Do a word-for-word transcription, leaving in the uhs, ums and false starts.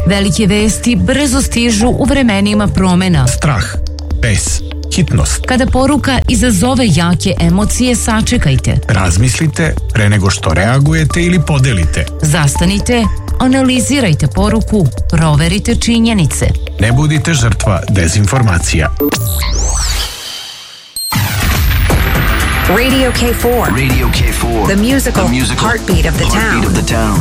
Velike vesti brzo stižu u vremenima promena. Strah, bes, hitnost. Kada poruka izazove jake emocije, sačekajte. Razmislite pre nego što reagujete ili podelite. Zastanite, analizirajte poruku, proverite činjenice. Ne budite žrtva dezinformacija. Radio K four. Radio K four. The musical, the musical heartbeat of the heartbeat town. Of the town.